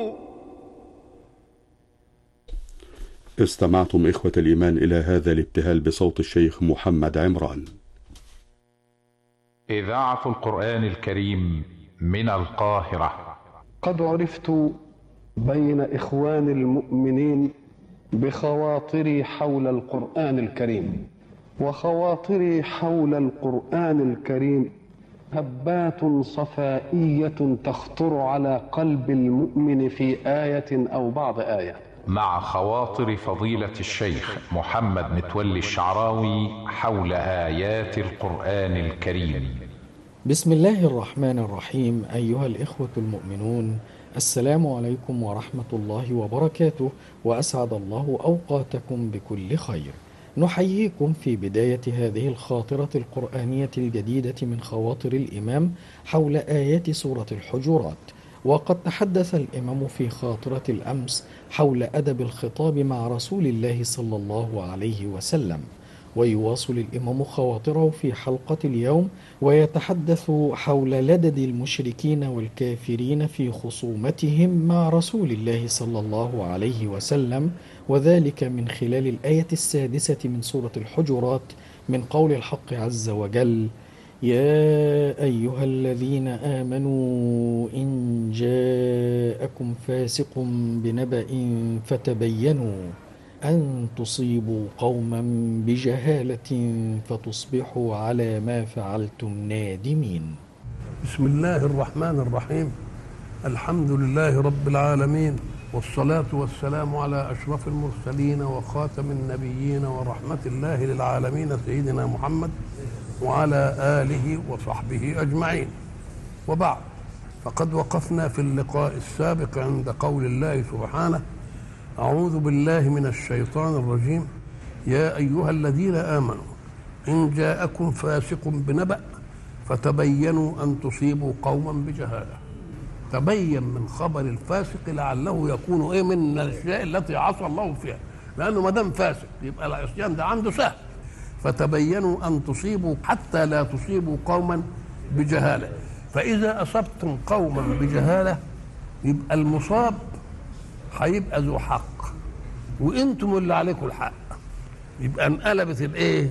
استمعتم إخوة الإيمان إلى هذا الابتهال بصوت الشيخ محمد عمران. إذاعة القرآن الكريم من القاهرة. قد عرفت بين إخوان المؤمنين بخواطري حول القرآن الكريم، وخواطري حول القرآن الكريم هبات صفائية تخطر على قلب المؤمن في آية أو بعض آية. مع خواطر فضيلة الشيخ محمد متولي الشعراوي حول آيات القرآن الكريم. بسم الله الرحمن الرحيم. أيها الإخوة المؤمنون، السلام عليكم ورحمة الله وبركاته، وأسعد الله أوقاتكم بكل خير. نحييكم في بداية هذه الخاطرة القرآنية الجديدة من خواطر الإمام حول آيات سورة الحجرات. وقد تحدث الإمام في خاطرة الأمس حول أدب الخطاب مع رسول الله صلى الله عليه وسلم، ويواصل الإمام خواطره في حلقة اليوم ويتحدث حول لدد المشركين والكافرين في خصومتهم مع رسول الله صلى الله عليه وسلم، وذلك من خلال الآية 6 من سورة الحجرات من قول الحق عز وجل: يا أيها الذين آمنوا إن جاءكم فاسق بنبأ فتبينوا أن تصيبوا قوما بجهالة فتصبحوا على ما فعلتم نادمين. بسم الله الرحمن الرحيم. الحمد لله رب العالمين، والصلاة والسلام على أشرف المرسلين وخاتم النبيين ورحمة الله للعالمين سيدنا محمد وعلى آله وصحبه أجمعين. وبعد، فقد وقفنا في اللقاء السابق عند قول الله سبحانه: أعوذ بالله من الشيطان الرجيم، يا أيها الذين آمنوا إن جاءكم فاسق بنبأ فتبينوا أن تصيبوا قوما بجهالة. تبين من خبر الفاسق لعله يكون من الأشياء التي عصى الله فيها، لأنه ما دام فاسق يبقى العصيان ده عنده سهل. فتبينوا أن تصيبوا حتى لا تصيبوا قوما بجهالة. فإذا أصبتم قوما بجهالة يبقى المصاب هيبقى ذو حق، وانتم اللي عليكم الحق. يبقى انقلبت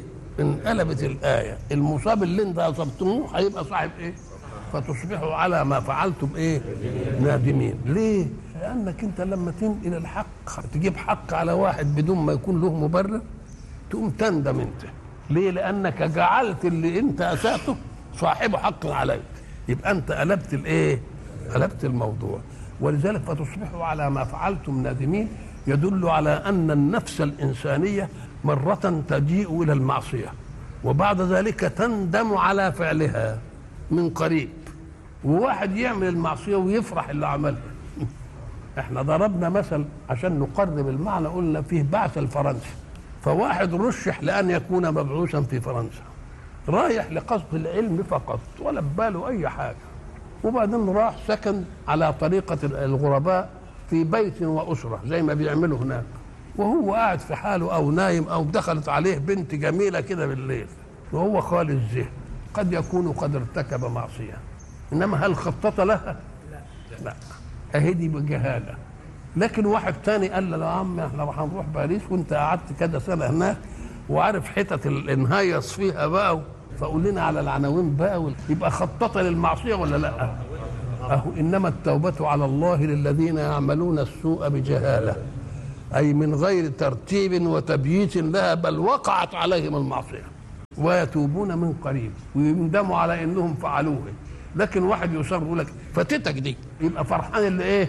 انقلبت الآية. المصاب اللي انت أصبتموه هيبقى صاحب فتصبحوا على ما فعلتم نادمين. ليه؟ لأنك انت لما تنقل الحق تجيب حق على واحد بدون ما يكون له مبرر تقوم تندم انت. ليه؟ لأنك جعلت اللي انت أسأته صاحب حق عليك. يبقى انت قلبت قلبت الموضوع. ولذلك فتصبحوا على ما فعلتم نادمين يدل على أن النفس الإنسانية مرة تجيء إلى المعصية وبعد ذلك تندم على فعلها من قريب، وواحد يعمل المعصية ويفرح اللي عملها. احنا ضربنا مثل عشان نقرب المعنى، قلنا فيه بعث الفرنسي، فواحد رشح لأن يكون مبعوثا في فرنسا، رايح لقصد العلم فقط ولا بباله أي حاجة، وبعدين راح سكن على طريقة الغرباء في بيت وأسرة زي ما بيعملوا هناك، وهو قاعد في حاله أو نايم أو دخلت عليه بنت جميلة كده بالليل وهو خالي الذهن، قد يكون قد ارتكب معصية، إنما هل خطط لها؟ لا، أهدي بجهالة. لكن واحد تاني قال له: يا عم احنا راح نروح باريس وانت قعدت كده سنة هناك وعارف حتت الانهيص فيها بقى، فقول لنا على العناوين بقى. يبقى خطط للمعصية ولا لا؟ أهو إنما التوبة على الله للذين يعملون السوء بجهالة، أي من غير ترتيب وتبييت لها، بل وقعت عليهم المعصية ويتوبون من قريب ويندموا على إنهم فعلوه. لكن واحد يصر يقول لك فاتتك دي، يبقى فرحان اللي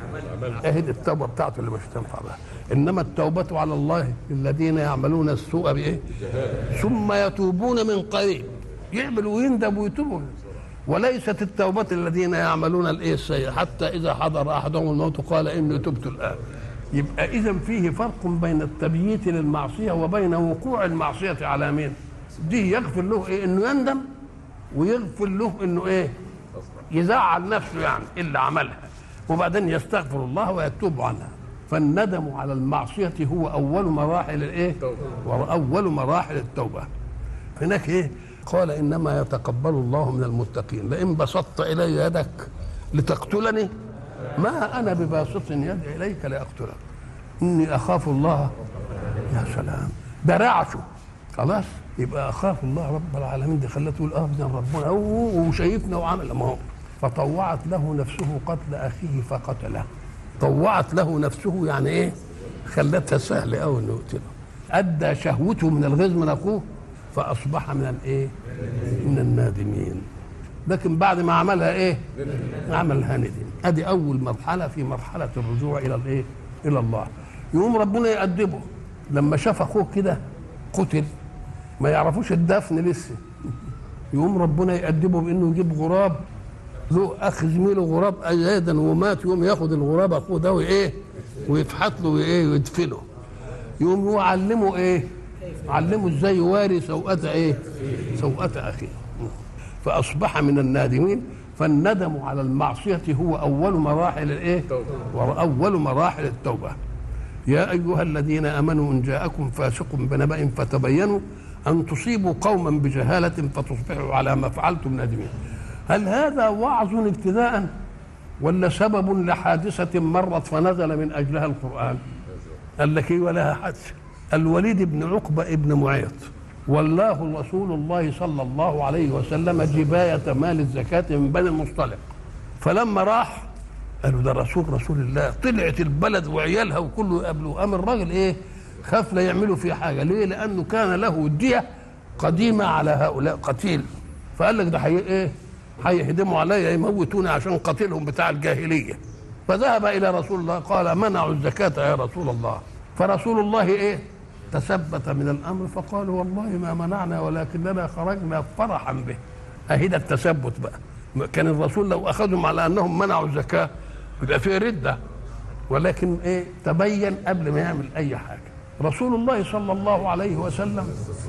اهد التوبة بتاعته اللي مش تنفع بها. إنما التوبة على الله الذين يعملون السوء ثم يتوبون من قريب، يعملوا ويندموا ويتوبوا. وليست التوبة الذين يعملون السيئة حتى إذا حضر أحدهم الموت قال إني تبت الآن. يبقى إذن فيه فرق بين التبييت للمعصية وبين وقوع المعصية على مين. دي يغفر له إنه يندم، ويغفر له إنه يزعل نفسه يعني اللي عملها، وبعدين يستغفر الله ويتوب عنها. فالندم على المعصية هو أول مراحل وأول مراحل التوبة. هناك قال: إنما يتقبل الله من المتقين. لئن بسطت إلي يدك لتقتلني ما انا بباسط يدي اليك لاقتلك اني اخاف الله. يا سلام، ده رعشه خلاص. يبقى اخاف الله رب العالمين، دي خلته تقول ده ربنا وشايفنا وعمل. ما هو فطوعت له نفسه قتل اخيه فقتله. طوعت له نفسه يعني ايه؟ خلتها سهل قوي انه يقتله. ادى شهوته من الغيظ من اخوه فاصبح من الايه؟ من النادمين. لكن بعد ما عملها ايه؟ عملها ندم. ادي اول مرحله في مرحله الرجوع الى الايه؟ الى الله. يقوم ربنا يأدبه لما شاف اخوه كده قتل، ما يعرفوش الدفن لسه. يقوم ربنا يأدبه بانه يجيب غراب، له اخ زميله غراب ايادا ومات، يقوم ياخد الغراب اخوه ده وايه؟ ويفحط له وايه؟ ويدفنه. يقوم يعلمه ايه؟ علمه ازاي يواري سوءة ايه؟ سوءة اخيه. فاصبح من النادمين. فالندم على المعصية هو اول مراحل الايه؟ واول مراحل التوبة. يا ايها الذين امنوا ان جاءكم فاسق بنبأ فتبينوا ان تصيبوا قوما بجهالة فتصبحوا على ما فعلتم نادمين. هل هذا وعظ ابتداء ولا سبب لحادثة مرت فنزل من اجلها القرآن؟ قال لك ايه ولها حادثة. الوليد بن عقبة ابن معيط والله رسول الله صلى الله عليه وسلم جباية مال الزكاة من بني المصطلق. فلما راح قالوا ده رسول الله، طلعت البلد وعيالها وكله يقابلوه. قام الراجل ايه؟ خاف لا يعملوا فيه حاجة. ليه؟ لأنه كان له دية قديمة على هؤلاء قتيل. فقال لك ده ايه؟ هيهدموا عليا يموتوني عشان قتلهم بتاع الجاهلية. فذهب إلى رسول الله قال منعوا الزكاة يا رسول الله. فرسول الله ايه؟ تثبت من الامر فقال والله ما منعنا ولكننا خرجنا فرحا به. اهي ده التثبت بقى. كان الرسول لو اخذهم على انهم منعوا الزكاه يبقى فيه رده، ولكن ايه؟ تبين قبل ما يعمل اي حاجه. رسول الله صلى الله عليه وسلم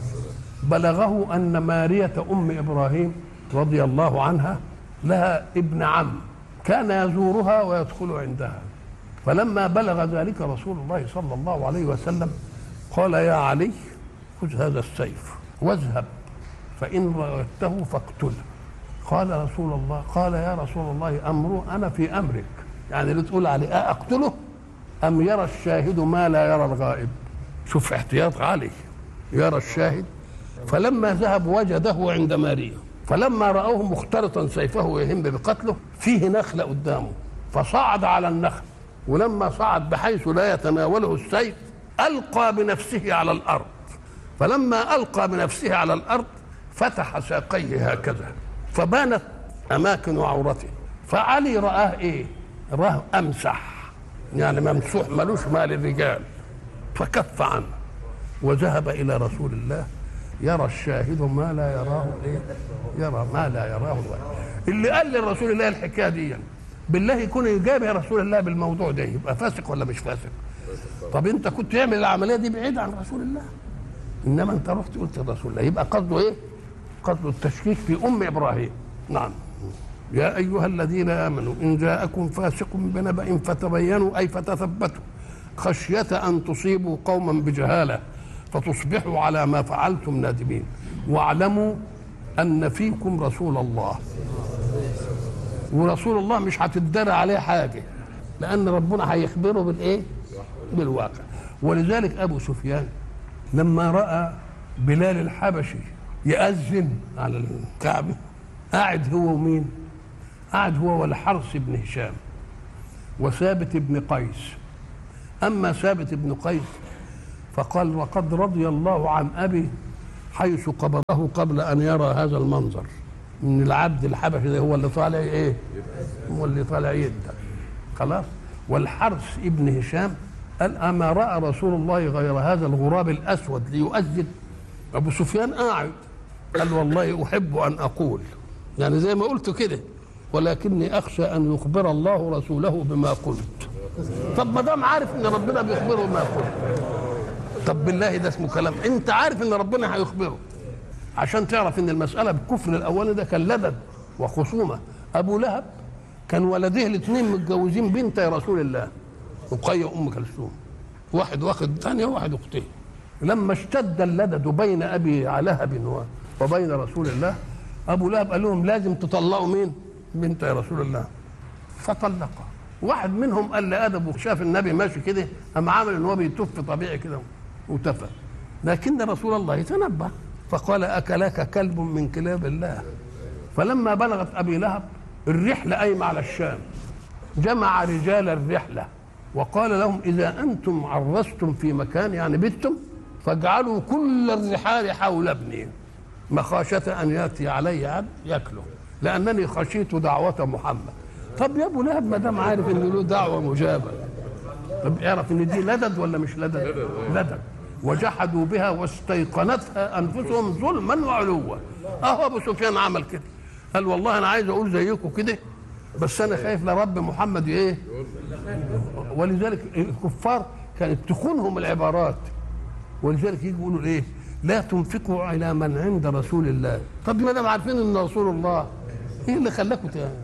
بلغه ان ماريه ام ابراهيم رضي الله عنها لها ابن عم كان يزورها ويدخل عندها. فلما بلغ ذلك رسول الله صلى الله عليه وسلم قال يا علي خذ هذا السيف واذهب فإن رأيته فاقتله. قال رسول الله قال يا رسول الله أمره أنا في أمرك، يعني اللي تقول عليه أقتله أم يرى الشاهد ما لا يرى الغائب. شوف احتياط علي، يرى الشاهد. فلما ذهب وجده عند ماريا، فلما رأوه مختلطا سيفه يهم بقتله فيه نخلة قدامه فصعد على النخل، ولما صعد بحيث لا يتناوله السيف ألقى بنفسه على الأرض. فلما ألقى بنفسه على الأرض فتح ساقيه هكذا فبانت أماكن عورته. فعلي رآه إيه؟ رآه أمسح، يعني ممسوح ملوش مال الرجال. فكف عنه وذهب إلى رسول الله يرى الشاهد ما لا يراه إيه؟ يرى ما لا يراه الغيب. اللي قال للرسول الله الحكاية دي بالله يكون يجاب يا رسول الله بالموضوع ده يبقى فاسق ولا مش فاسق؟ طب انت كنت تعمل العمليه دي بعيد عن رسول الله، انما انت رحت قلت لرسول الله. يبقى قصده ايه؟ قصده التشكيك في ام ابراهيم. نعم. يا ايها الذين امنوا ان جاءكم فاسق بنبأ فتبينوا اي فتثبتوا خشيه ان تصيبوا قوما بجهاله فتصبحوا على ما فعلتم نادمين واعلموا ان فيكم رسول الله. ورسول الله مش هتدرى عليه حاجه لان ربنا هيخبره بالايه؟ بالواقع. ولذلك ابو سفيان لما راى بلال الحبشي يأذن على الكعبه قاعد هو ومين؟ قاعد هو والحرس بن هشام وثابت بن قيس. اما ثابت بن قيس فقال وقد رضي الله عن ابي حيث قبضه قبل ان يرى هذا المنظر من العبد الحبشي ده هو اللي طالع ايه؟ هو اللي طالع يده خلاص. والحرس ابن هشام قال اما راى رسول الله غير هذا الغراب الاسود ليؤذن؟ ابو سفيان قاعد قال والله احب ان اقول يعني زي ما قلت كده ولكني اخشى ان يخبر الله رسوله بما قلت. طب ما دام عارف ان ربنا بيخبره بما قلت، طب بالله ده اسمه كلام؟ انت عارف ان ربنا هيخبره عشان تعرف ان المساله بالكفر الاولاني ده كان لدد وخصومه. ابو لهب كان ولديه الاثنين متجوزين بنت يا رسول الله رقية وام كلثوم، واحد واخد ثانيه وواحد اختين. لما اشتد اللدد بين ابي لهب وبين رسول الله ابو لهب قال لهم لازم تطلقوا مين؟ بنت يا رسول الله. فطلقها واحد منهم قال لأدب وشاف النبي ماشي كده، قام عامل ان هو بيتف طبيعي كده وتفى. لكن رسول الله تنبه فقال أكلك كلب من كلاب الله. فلما بلغت أبي لهب الرحلة قايمة على الشام، جمع رجال الرحلة وقال لهم إذا أنتم عرستم في مكان يعني بتم فاجعلوا كل الرحال حول ابني مخافة أن يأتي علي عبد يأكله، لأنني خشيت دعوة محمد. طب يا أبو لهب ما دام عارف إن له دعوة مجابة، طب يعرف إن دي لدد ولا مش لدد؟ لدد. وجحدوا بها واستيقنتها أنفسهم ظلما وعلوا. أهو أبو سفيان عمل كده، قال والله أنا عايز أقول زيكم كده بس أنا خايف لرب محمد إيه. ولذلك الكفار كانت تخونهم العبارات، ولذلك يجي يقولوا إيه لا تنفقوا على من عند رسول الله. طب ما دام عارفين ان رسول الله ايه اللي خلاكم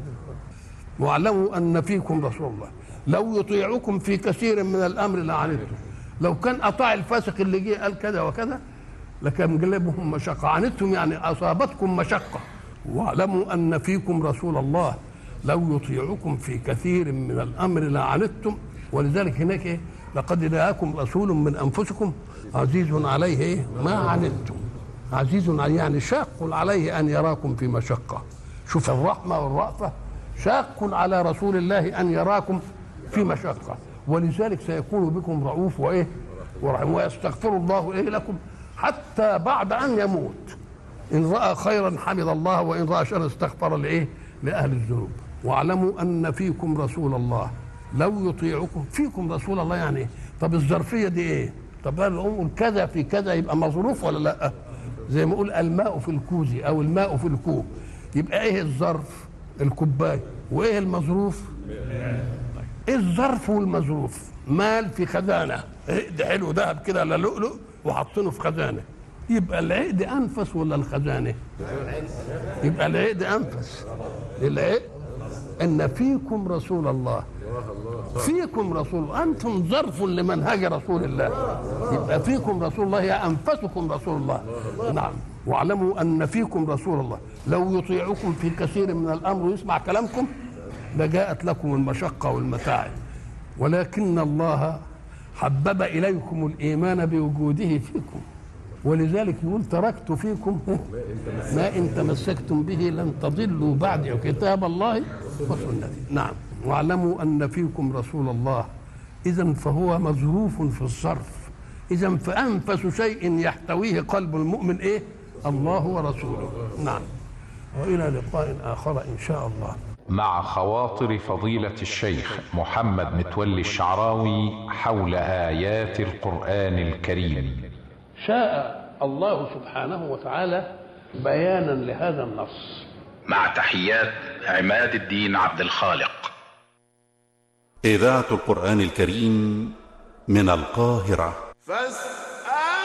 واعلموا ان فيكم رسول الله لو يطيعكم في كثير من الامر لعنتم. لو كان اطاع الفاسق اللي جه قال كذا وكذا لكان جلبهم مشقه، عنتم يعني اصابتكم مشقه. واعلموا ان فيكم رسول الله لو يطيعكم في كثير من الامر لعنتم. ولذلك هناك ايه لقد جاءكم رسول من انفسكم عزيز عليه ايه ما عنتم. عزيز عليه يعني شاق عليه ان يراكم في مشقه. شوف الرحمه والرأفه، شاق على رسول الله ان يراكم في مشقه، ولذلك سيكون بكم رؤوف وايه ورحيم ويستغفر الله ايه لكم حتى بعد ان يموت. ان راى خيرا حمد الله وان راى شرا استغفر لايه لاهل الذنوب. واعلموا ان فيكم رسول الله لو يطيعكم. فيكم رسول الله يعني ايه؟ طب الظرفيه دي ايه؟ طب نقول كذا في كذا يبقى مظروف ولا لا؟ زي ما اقول الماء في الكوز او الماء في الكوب، يبقى ايه الظرف؟ الكوبايه. وايه المظروف؟ ايه الظرف والمظروف؟ مال في خزانه، عقد حلو ذهب كده لا لؤلؤ وحاطينه في خزانه، يبقى العقد انفس ولا الخزانه؟ يبقى العقد انفس. العقد ان فيكم رسول الله. فيكم رسول، انتم ظرف لمنهج رسول الله، يبقى فيكم رسول الله يا انفسكم رسول الله. نعم. واعلموا ان فيكم رسول الله لو يطيعكم في كثير من الامر ويسمع كلامكم لجاءت لكم المشقه والمتاعب، ولكن الله حبب اليكم الايمان بوجوده فيكم. ولذلك يقول تركت فيكم ما ان تمسكتم به لن تضلوا بعد كتاب الله وسنتي. نعم. واعلموا ان فيكم رسول الله. اذا فهو مظروف في الصرف. اذا فانفس شيء يحتويه قلب المؤمن ايه؟ الله ورسوله. نعم. والى لقاء اخر ان شاء الله. مع خواطر فضيلة الشيخ محمد متولي الشعراوي حول آيات القرآن الكريم. شاء الله سبحانه وتعالى بيانا لهذا النص. مع تحيات عماد الدين عبد الخالق. إذاعة القرآن الكريم من القاهرة.